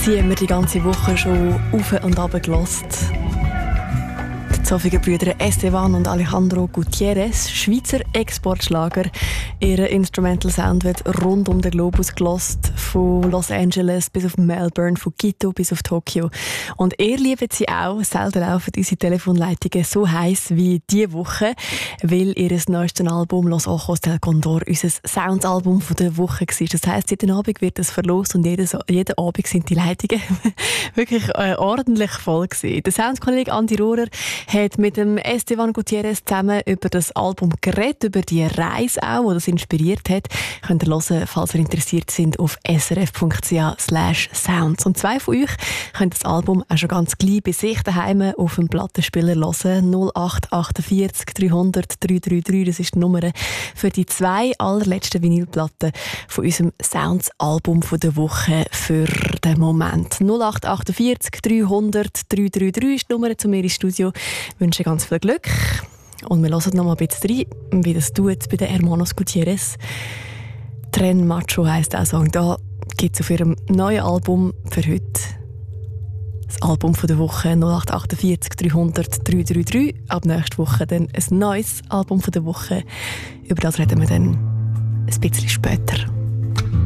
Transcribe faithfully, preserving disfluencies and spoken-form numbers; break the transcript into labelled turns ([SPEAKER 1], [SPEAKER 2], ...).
[SPEAKER 1] Sie haben wir die ganze Woche schon auf und runter gehört. Die zoffigen Brüder Esteban und Alejandro Gutierrez, Schweizer Exportschlager. Ihr Instrumental Sound wird rund um den Globus gehört, von Los Angeles bis auf Melbourne, von Quito bis auf Tokio. Und ihr liebt sie auch. Selten laufen unsere Telefonleitungen so heiß wie diese Woche, weil ihr neuestes Album «Los Ojos del Condor» unser Soundsalbum der Woche war. Das heisst, jeden Abend wird es verlost und jeden, jeden Abend sind die Leitungen wirklich äh, ordentlich voll gewesen. Der Soundkollege Andi Rohrer hat mit dem Esteban Gutierrez zusammen über das Album geredet, über die Reise auch, die das inspiriert hat. Könnt ihr hören, falls ihr interessiert sind, auf srf.ch slash sounds. Und zwei von euch können das Album auch schon ganz gleich bei sich daheim auf dem Plattenspieler hören. null acht achtundvierzig dreihundert dreihundertdreiunddreißig, das ist die Nummer für die zwei allerletzten Vinylplatten von unserem Sounds-Album der Woche für den Moment. null acht achtundvierzig dreihundert dreihundertdreiunddreißig ist die Nummer zu mir ins Studio. Ich wünsche ganz viel Glück und wir hören noch mal ein bisschen rein, wie das tut bei den Hermanos Gutierrez. Tren Macho heisst der Song. Da gibt es auf ihrem neuen Album für heute das Album der Woche null acht achtundvierzig dreihundert dreihundertdreiunddreißig. Ab nächster Woche dann ein neues Album der Woche. Über das reden wir dann ein bisschen später.